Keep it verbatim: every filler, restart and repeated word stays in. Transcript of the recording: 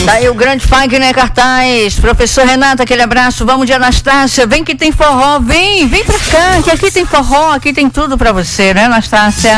Tá aí o grande Fagner Cartaz. Professor Renato, aquele abraço. Vamos de Anastácia. Vem que tem forró. Vem, vem pra cá, que aqui tem forró, aqui tem tudo pra você, né, Anastácia?